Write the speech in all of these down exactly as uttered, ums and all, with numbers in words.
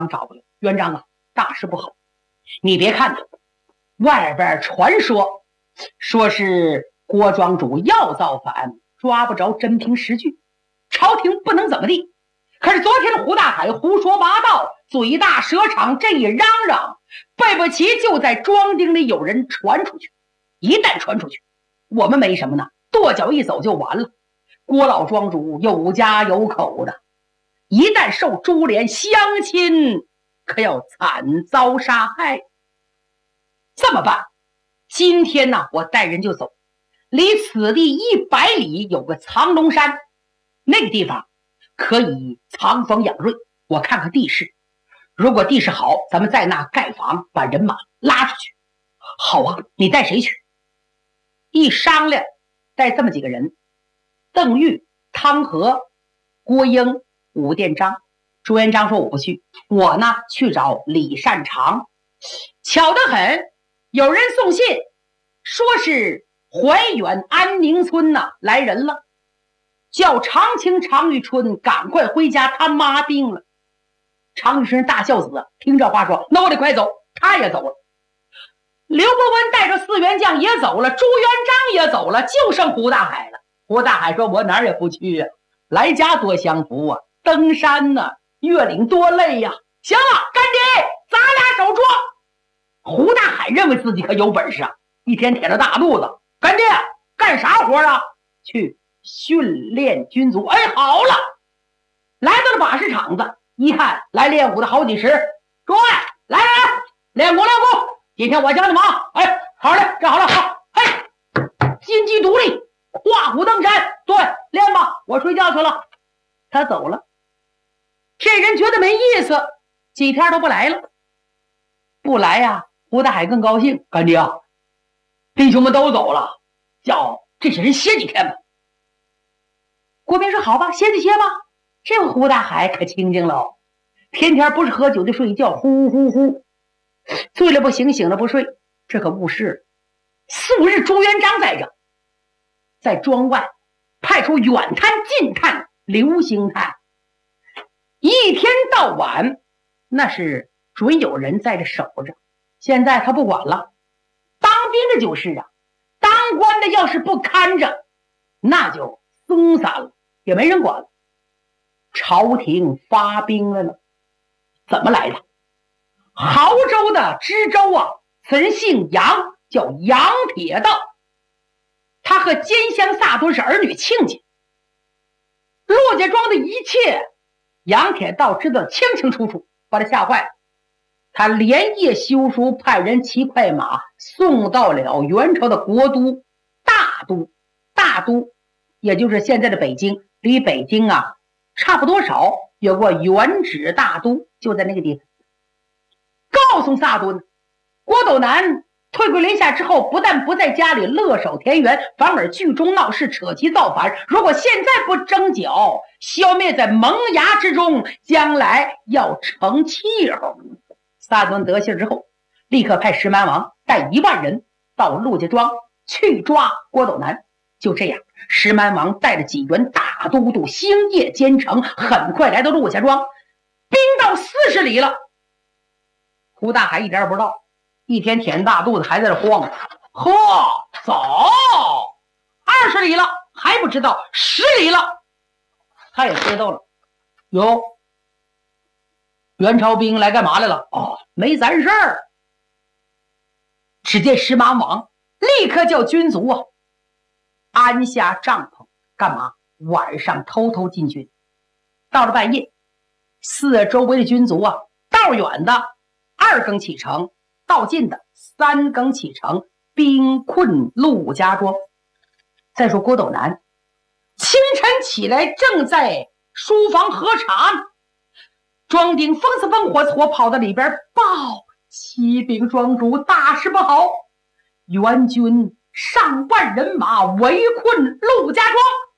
找过来，元璋啊，大事不好！你别看他，外边传说说是郭庄主要造反，抓不着真凭实据，朝廷不能怎么地。可是昨天的胡大海胡说八道，嘴大舌长，这一嚷嚷，背不起就在庄丁里有人传出去。一旦传出去，我们没什么呢，跺脚一走就完了。郭老庄主有家有口的，一旦受株连，乡亲可要惨遭杀害。这么办？今天呢，我带人就走，离此地一百里有个藏龙山，那个地方可以藏风养锐。我看看地势，如果地势好，咱们在那盖房，把人马拉出去。好啊，你带谁去？一商量，带这么几个人：邓玉、汤和、郭英、武殿章。朱元璋说我不去，我呢去找李善长。巧得很，有人送信说是怀远安宁村呐来人了，叫常青常遇春赶快回家，他妈病了。常遇春大孝子，听这话说，那我得快走，他也走了。刘伯温带着四员将也走了，朱元璋也走了，就剩胡大海了。胡大海说我哪儿也不去呀、啊，来家多享福啊，登山呢、啊、越岭多累呀、啊。行了，干爹，咱俩守庄。胡大海认为自己可有本事啊，一天舔着大肚子，干爹干啥活啊？去训练军卒。哎，好了，来到了把式场子，一看来练武的好几十，诸位来来来，练功练功，今天我教你们啊！哎，好嘞，站好了，好，嘿，金鸡独立，跨虎登山，对，练吧，我睡觉去了。他走了，这人觉得没意思，几天都不来了。不来呀、啊，胡大海更高兴，干爹啊，弟兄们都走了，叫这些人歇几天吧。郭斌说好吧，歇就歇吧。这胡大海可清静了，天天不是喝酒就睡觉，呼呼呼，醉了不醒，醒了不睡，这可不是。素日朱元璋在这，在庄外派出远探近探流星探，一天到晚那是准有人在这守着。现在他不管了，当兵的就是啊，当官的要是不看着，那就松散了，也没人管了。朝廷发兵了呢，怎么来的？亳州的知州啊，此人姓杨，叫杨铁道，他和奸相萨敦是儿女亲家。陆家庄的一切，杨铁道知道清清楚楚，把他吓坏了。他连夜修书，派人骑快马送到了元朝的国都大都。大都也就是现在的北京，离北京啊差不多少，有个原址大都，就在那个地方。告诉萨敦，郭斗南退归临夏之后，不但不在家里乐守田园，反而聚众闹事，扯旗造反。如果现在不征剿，消灭在萌芽之中，将来要成气候。萨敦得信之后，立刻派石蛮王带一万人到陆家庄去抓郭斗南。就这样，石蛮王带着几员大都督星夜兼程，很快来到陆家庄，兵到四十里了。胡大海一点也不知道，一天舔大肚子还在这晃，呵，走二十里了还不知道，十里了他也知道了。哟，元朝兵来干嘛来了？哦，没咱事儿。只见石蛮王立刻叫军卒啊安下帐篷，干嘛？晚上偷偷进军。到了半夜，四周围的军卒啊，道远的二更启程，道近的三更启程，兵困陆家庄。再说郭斗南清晨起来，正在书房喝茶，庄丁风似风火火跑到里边报：启禀庄主，大事不好，元军上万人马围困陆家庄。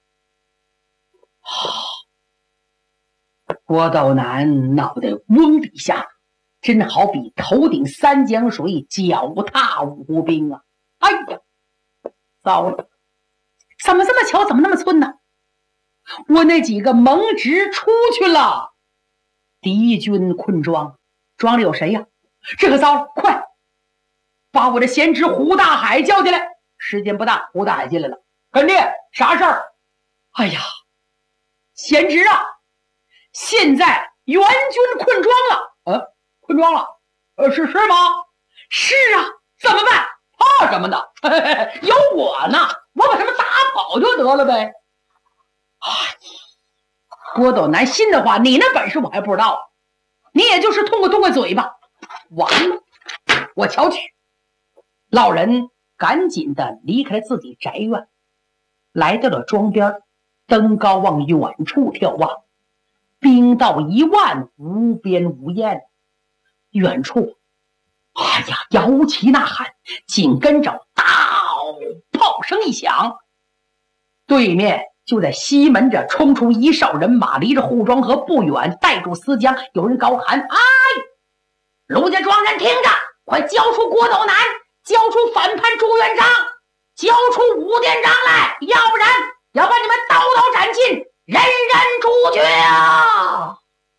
郭斗南脑袋嗡的一下，真好比头顶三江水，脚踏五湖冰啊！哎呀，糟了，怎么这么巧，怎么那么寸呢？我那几个盟侄出去了， 敌军困庄，庄里有谁呀？这可糟了！快把我的贤侄胡大海叫进来。时间不大，胡大海进来了。干爹，啥事儿？哎呀，贤侄啊，现在援军困庄了。呃，困庄了？呃，是是吗？是啊，怎么办？怕什么呢？嘿嘿嘿，有我呢，我把他们打跑就得了呗。哎，郭斗南信的话，你那本事我还不知道，你也就是通过通过嘴巴。完了，我瞧去。老人赶紧的离开了自己宅院，来到了庄边，登高往远处眺望，兵到一万，无边无沿。远处，哎呀，摇旗呐喊，紧跟着大炮声一响，对面就在西门这冲出一哨人马，离着护庄河不远，带住思江。有人高喊：“哎，陆家庄人听着，快交出郭斗南，交出反叛朱元璋，交出武店长来，要不然要把你们刀刀斩尽，人人诛绝啊！”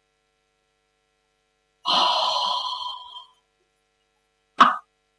啊！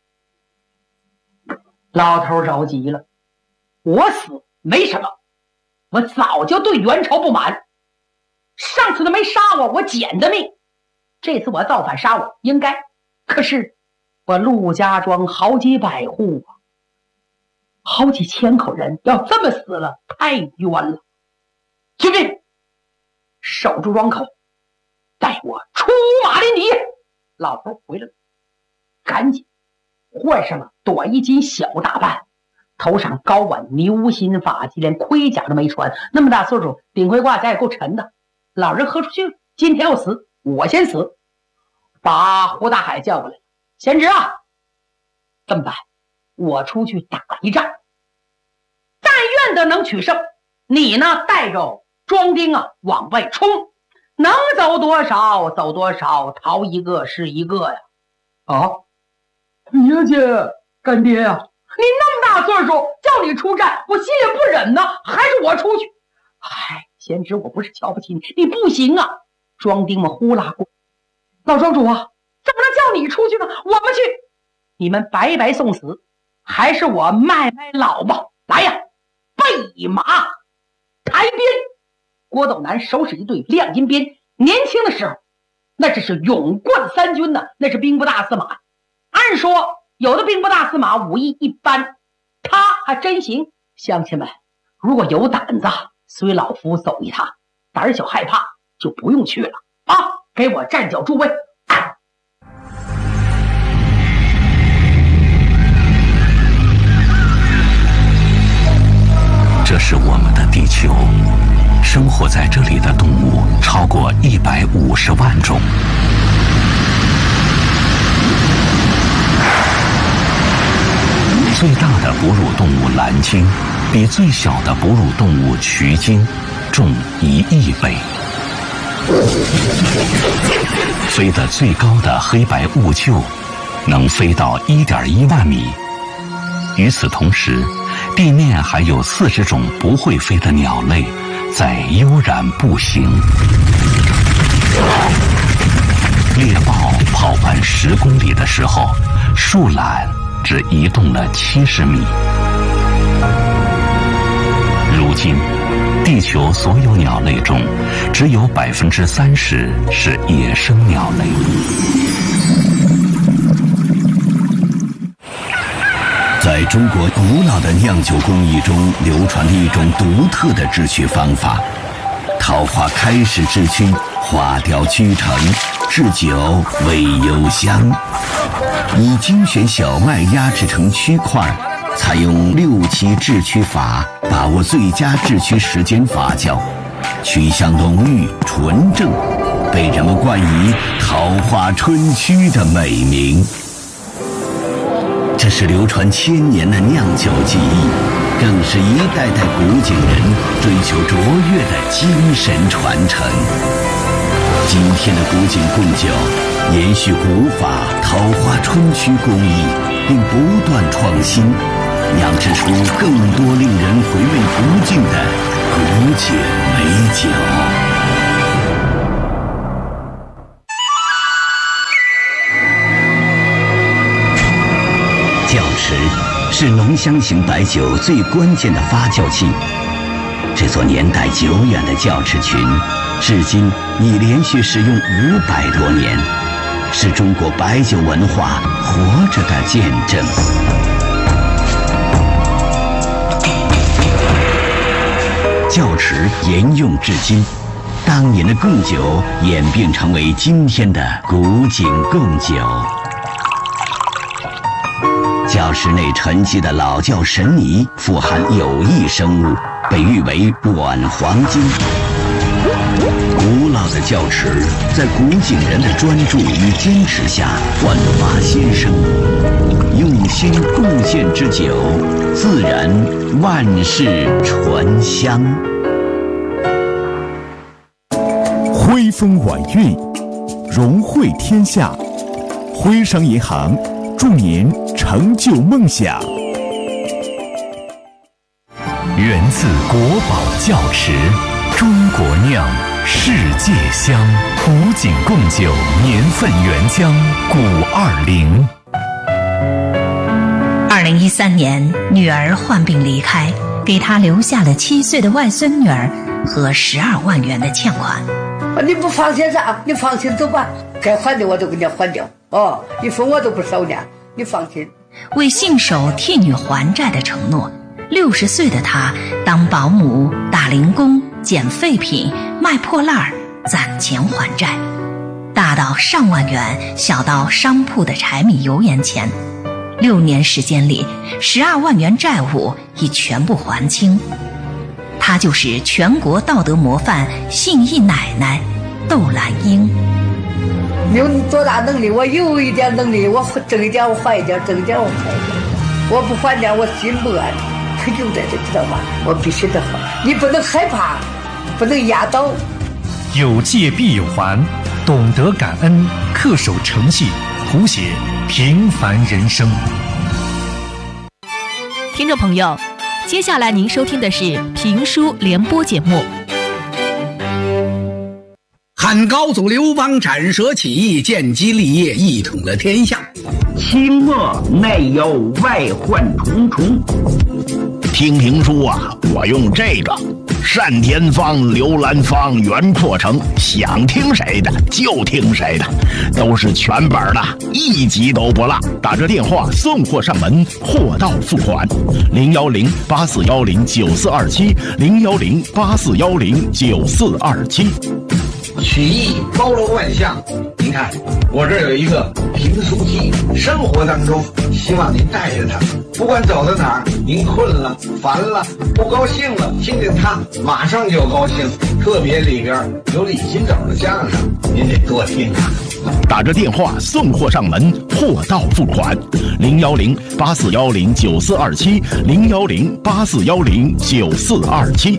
老头着急了，我死没什么，我早就对元朝不满，上次他没杀我，我捡的命，这次我造反杀我应该，可是我陆家庄好几百户啊，好几千口人，要这么死了太冤了。军令，守住庄口，带我出马林敌。老头回来了，赶紧换上了短衣襟小打扮，头上高挽牛心发髻，连盔甲都没穿，那么大岁数，顶盔挂甲也够沉的。老人喝出去，今天要死，我先死。把胡大海叫过来，贤侄啊，这么办？我出去打一仗，但愿的能取胜，你呢带着庄丁啊往外冲，能走多少走多少，逃一个是一个呀。啊，爷姐，干爹呀、啊，你那么大岁数，叫你出战，我心里不忍呢，还是我出去。唉，贤侄，我不是瞧不起你，你不行啊。庄丁们呼啦过，老庄主啊，怎么能叫你出去呢？我们去，你们白白送死，还是我卖卖老吧。来呀，备马抬鞭。郭斗南手使一对亮银鞭，年轻的时候那只是勇冠三军呢，那是兵部大司马。按说有的兵部大司马武艺一般，他还真行。乡亲们，如果有胆子，随老夫走一趟，胆小害怕就不用去了啊！给我站脚诸位。 这是我们的地球，生活在这里的动物超过一百五十万种。最大的哺乳动物蓝鲸，比最小的哺乳动物渠鲸重一亿倍。飞得最高的黑白兀鹫，能飞到一点一万米。与此同时，地面还有四十种不会飞的鸟类在悠然步行。猎豹跑完十公里的时候，树懒只移动了七十米。如今，地球所有鸟类中，只有百分之三十是野生鸟类。在中国古老的酿酒工艺中，流传着一种独特的制曲方法。桃花开始制曲，花雕居成，制酒味幽香。以精选小麦压制成曲块，采用六七制曲法，把握最佳制曲时间发酵，曲香浓郁纯正，被人们冠以桃花春曲的美名。这是流传千年的酿酒技艺，更是一代代古井人追求卓越的精神传承。今天的古井贡酒延续古法桃花春曲工艺，并不断创新，酿制出更多令人回味不尽的古井美酒。 池，是浓香型白酒最关键的发酵器。这座年代久远的窖池群，至今已连续使用五百多年，是中国白酒文化活着的见证。窖池沿用至今，当年的贡酒演变成为今天的古井贡酒。窖池内沉积的老窖神泥富含有益生物，被誉为软黄金。古老的窖池在古井人的专注与坚持下焕发新生，用心贡献之酒，自然万世传香。 徽风晚韵，融汇天下。徽商银行祝您成就梦想。 源自国宝窖池，中国酿，世界香。古井贡酒年份原浆古二零。 二零一三年，女儿患病离开，给他留下了七岁的外孙女儿和十二万元的欠款。 你不放心啥？你放心走吧，该还的我都给你还掉。哦，一分我都不少呢，你放心。 为信守替女还债的承诺，六十岁的他当保姆、打零工、捡废品、卖破烂儿，攒钱还债，大到上万元，小到商铺的柴米油盐钱。六年时间里，十二万元债务已全部还清。她就是全国道德模范信义奶奶窦兰英。 你有多大能力？我有一点能力，我挣一点我还一点，挣一点我还一点。我不还点，我心不安，可就在这，知道吧？我必须得还，你不能害怕，不能压倒。 有借必有还，懂得感恩，恪守诚信，谱写平凡人生。 听众朋友，接下来您收听的是评书联播节目。 汉高祖刘邦斩蛇起义，建基立业，一统了天下。 清末内忧外患重重。 听评书啊，我用这个单田芳、刘兰芳、袁阔成，想听谁的就听谁的，都是全本的，一集都不落。打这电话送货上门，货到付款。零幺零八四幺零九四二七，零幺零八四幺零九四二七。 曲艺包罗万象，您看我这儿有一个评书机，生活当中希望您带着它，不管走到哪儿，您困了、烦了、不高兴了，听听它，马上就高兴。特别里边有李金斗的相声，您得多听啊。 打着电话送货上门，货到付款。零幺零八四幺零九四二七，零幺零八四幺零九四二七。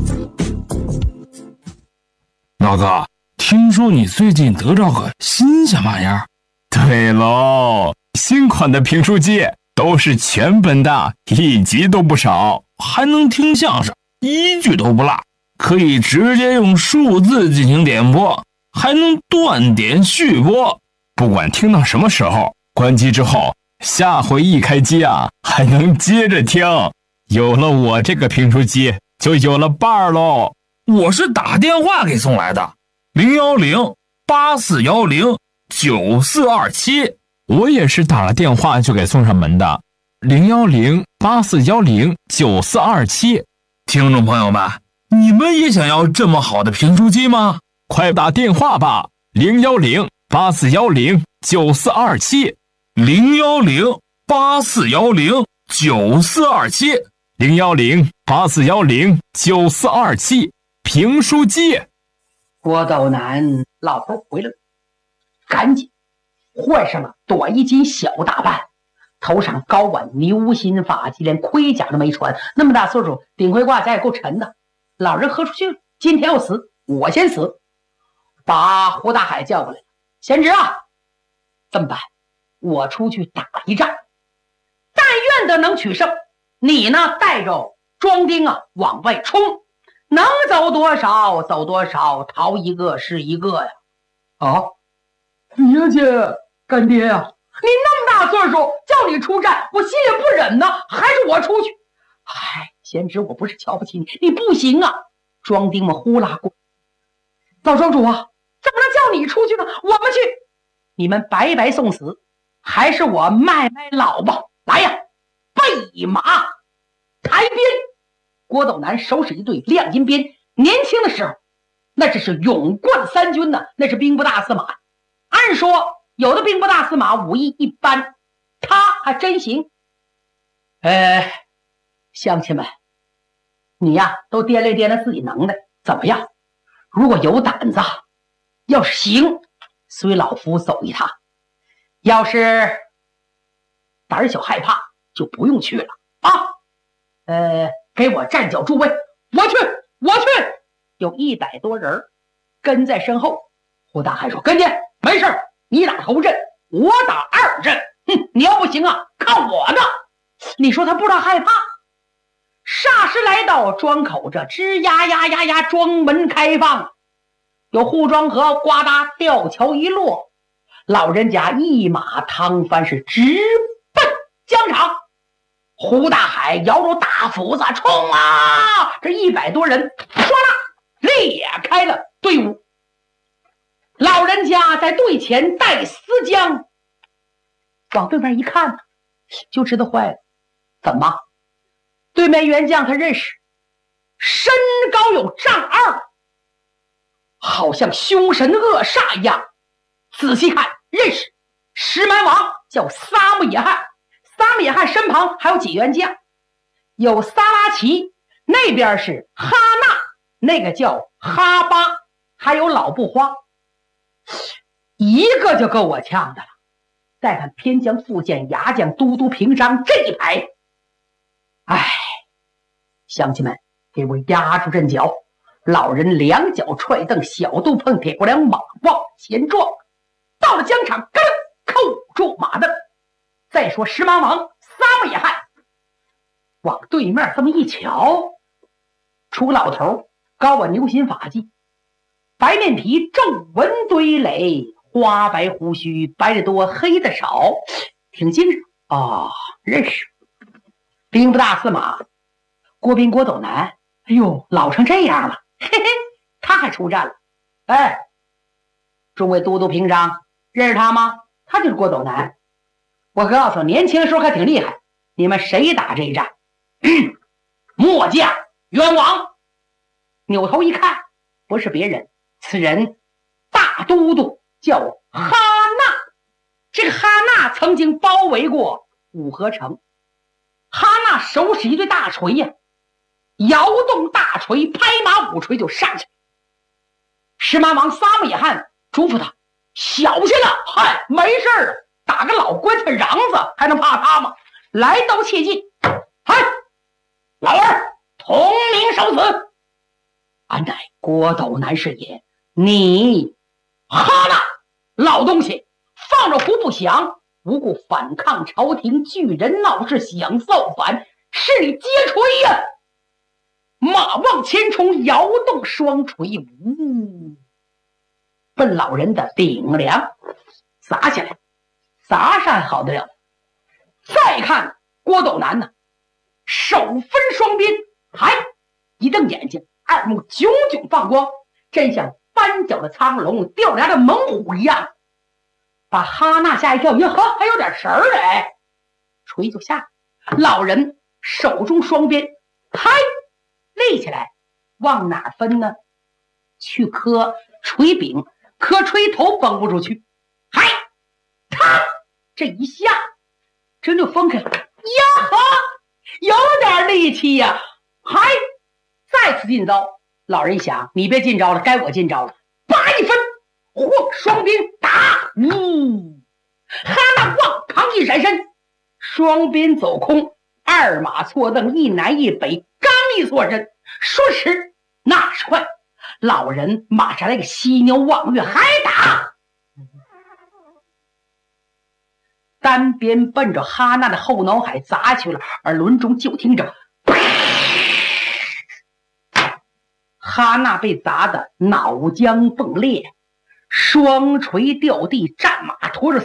老哥，听说你最近得着个新鲜玩意儿？ 对喽，新款的评书机都是全本的，一集都不少， 还能听相声，一句都不落，可以直接用数字进行点播，还能断点续播。 不管听到什么时候，关机之后，下回一开机啊，还能接着听。有了我这个评书机，就有了伴儿喽。 我是打电话给送来的，零幺零八四幺零九四二七。 我也是打了电话就给送上门的，零幺零八四幺零九四二七。 听众朋友们，你们也想要这么好的评书机吗？ 快打电话吧，零幺零八四幺零九四二七， 零幺零八四幺零九四二七， 零幺零八四幺零九四二七。评书机。 郭斗南老头回来了，赶紧换上了短衣襟小打扮，头上高挽牛心发髻，连盔甲都没穿，那么大岁数顶盔挂甲也够沉的。老人喝出去了，今天要死我先死。把胡大海叫过来了，贤侄啊，这么办？我出去打一仗，但愿得能取胜，你呢带着庄丁啊往外冲，能走多少走多少，逃一个是一个呀。啊，别介干爹呀、啊，你那么大岁数，就你出战，我心里不忍呢，还是我出去。唉，贤侄，我不是瞧不起你，你不行啊！庄丁们呼啦过，老庄主啊，怎么能叫你出去呢？我们去，你们白白送死，还是我卖卖老吧？来呀，备马，抬鞭！郭斗南手使一对亮银鞭，年轻的时候，那只是勇冠三军呢，那是兵部大司马。按说有的兵部大司马武艺一般，他还真行。呃，乡亲们，你呀都掂量掂量自己能耐，怎么样？如果有胆子，要是行，随老夫走一趟；要是胆小害怕，就不用去了啊！呃，给我站脚助威，我去，我去！有一百多人跟在身后。胡大海说：“跟进，没事，你打头阵，我打二阵。哼，你要不行啊，看我的！”你说他不知道害怕？霎时来到庄口，这吱呀呀呀呀，庄门开放，有护庄河，呱嗒，吊桥一落，老人家一马趟翻，是直奔疆场。胡大海摇着大斧子冲啊！这一百多人唰啦裂开了队伍。老人家在队前带丝缰，往对面一看，就知道坏了。怎么？对面员将他认识，身高有丈二，好像凶神恶煞一样。仔细看，认识石蛮王叫撒木野汉，撒木野汉身旁还有几员将，有撒拉奇，那边是哈纳，那个叫哈巴，还有老布花，一个就够我呛的了。再看偏将、副将、牙将、都督、平章这一排，哎，乡亲们，给我压住阵脚！老人两脚踹蹬，小肚碰铁锅梁，马往前撞。到了疆场，咯扣住马蹬。再说石蛮王撒木野汉，往对面这么一瞧，出老头，高挽牛心发髻，白面皮，皱纹堆垒，花白胡须，白的多，黑的少，挺精神啊、哦！认识兵部大司马郭斌郭斗南，哎呦，老成这样了，嘿嘿，他还出战了。哎，众位都督平章认识他吗？他就是郭斗南。我告诉你，年轻的时候还挺厉害。你们谁打这一战？末将冤枉。扭头一看，不是别人，此人大都督叫哈纳。这个哈纳曾经包围过五河城。哈纳手使一对大锤呀、啊，摇动大锤，拍马舞锤就上去。石蛮王撒木野汉嘱咐他小心了，嗨，没事儿，打个老棺材瓤子还能怕他吗？来刀切记，嗨，老二同名受死。俺乃郭斗南是也，你哈纳老东西，放着胡不响，无故反抗朝廷，巨人闹事想造反，是你接锤呀、啊！马往前冲，摇动双锤，呜，奔老人的顶梁砸下来，砸上好得了。再看郭斗南呢，手分双鞭，还一瞪眼睛，二目炯炯放光，真像翻脚的苍龙，掉牙的猛虎一样，把哈纳吓一跳。哟呵，还有点神儿哎！锤就下，老人手中双鞭，嗨，立起来，往哪分呢？去磕锤柄，磕锤头崩不出去。嗨，他这一下，真就分开了。呀哈，有点力气呀！嗨，再次进招。老人一想，你别进招了，该我进招了。叭一分，嚯，双鞭打，呜，哈那往旁一闪身，双鞭走空，二马错蹬，一南一北，刚一错身，说时那时快，老人马上来个犀牛望月，还打，单鞭奔着哈娜的后脑海砸去了，而轮中就听着哈娜被砸得脑浆迸裂，双锤掉地，战马驮着